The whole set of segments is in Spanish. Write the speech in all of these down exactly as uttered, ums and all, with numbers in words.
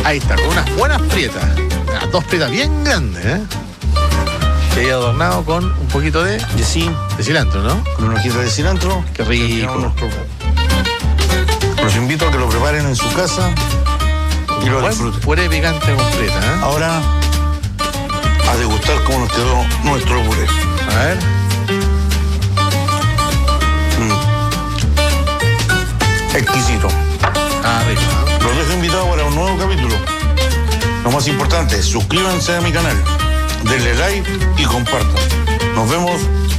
Ahí está, con unas buenas prietas. Unas dos prietas bien grandes, ¿eh? Que haya adornado con un poquito de, Y así, de cilantro, ¿no? con una hojita de cilantro. Qué rico. terminamos nuestro plato. Los invito a que lo preparen en su casa y lo Buen disfruten. puré picante completa, ¿eh? Ahora, a degustar cómo nos quedó nuestro puré. A ver. Mm. Exquisito. Ah, rico, ¿eh? Los dejo invitados para un nuevo capítulo. Lo más importante, suscríbanse a mi canal, denle like y compartan. Nos vemos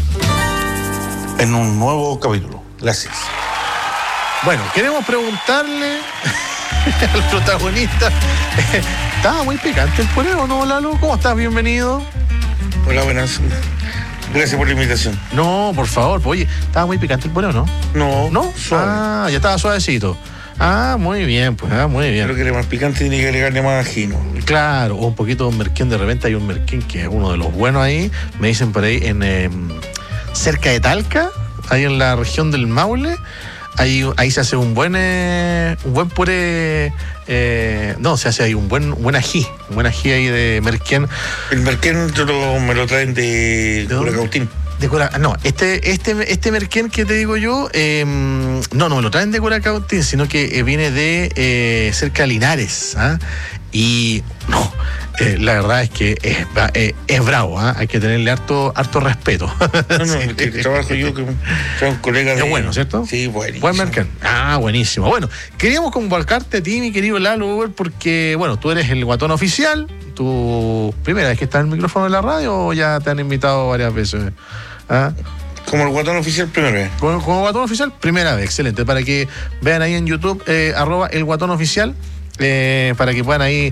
en un nuevo capítulo. Gracias. Bueno, queremos preguntarle al protagonista. ¿Estaba muy picante el puré o no, Lalo? ¿Cómo estás? Bienvenido. Hola, buenas. Gracias por la invitación. No, por favor. Oye, ¿estaba muy picante el puré o no? No, ¿No? suave. Ah, ya estaba suavecito. Ah, muy bien, pues, ah, muy bien. Creo que era más picante, tiene que agregarle más ajino. Claro, o un poquito de un merquén. De repente hay un merquén que es uno de los buenos ahí. Me dicen por ahí, en eh, cerca de Talca, ahí en la región del Maule. Ahí, ahí se hace un buen eh, un buen puré. Eh, no, se hace ahí un buen, un buen ají. Un buen ají ahí de merquén. El merquén yo lo- me lo traen de dónde? Curacautín. De Cura, no, este, este, este merquén que te digo yo, eh, no, no me lo traen de Curacautín, sino que eh, viene de eh, cerca de Linares, ¿ah? Y no, eh, la verdad es que es, eh, es bravo, ¿ah? Hay que tenerle harto, harto respeto. No, no, Sí. el que trabajo yo, que soy un colega de... Es bueno, ¿cierto? Sí, buenísimo. Buen mercán. Ah, buenísimo. Bueno, queríamos convocarte a ti, mi querido Lalo Uber, porque, bueno, tú eres el guatón oficial. ¿Tu primera vez que estás en el micrófono de la radio o ya te han invitado varias veces? ¿Ah? Como el guatón oficial primero vez. Como, como guatón oficial, primera vez, excelente. Para que vean ahí en YouTube, eh, arroba el guatón oficial, eh, para que puedan ahí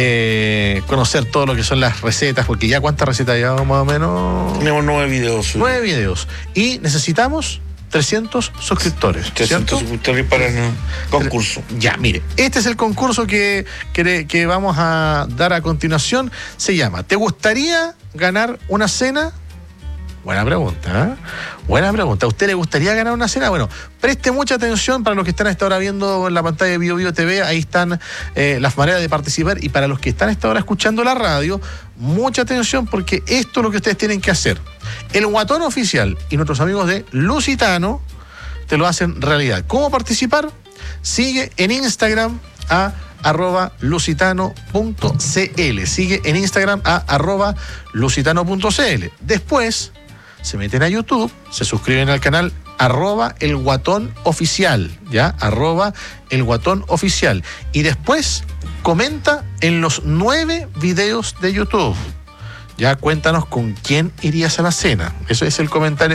eh, conocer todo lo que son las recetas, porque ya cuántas recetas llevamos más o menos. Tenemos nueve videos. subidos. Nueve videos. Y necesitamos trescientos suscriptores. trescientos ¿cierto? suscriptores para el concurso. Ya, mire, este es el concurso que, que, que vamos a dar a continuación. Se llama ¿Te gustaría ganar una cena? Buena pregunta, ¿eh? Buena pregunta. ¿A usted le gustaría ganar una cena? Bueno, preste mucha atención para los que están a esta hora viendo en la pantalla de Bio Bio T V. Ahí están eh, las maneras de participar. Y para los que están a esta hora escuchando la radio, mucha atención porque esto es lo que ustedes tienen que hacer. El Guatón Oficial y nuestros amigos de Lusitano te lo hacen realidad. ¿Cómo participar? Sigue en Instagram a arroba lusitano punto cl. Sigue en Instagram a arroba lusitano punto cl. Después se meten a YouTube, se suscriben al canal arroba el guatón oficial, ¿ya? Arroba el guatón oficial. Y después comenta en los nueve videos de YouTube. Ya cuéntanos con quién irías a la cena. Eso es el comentario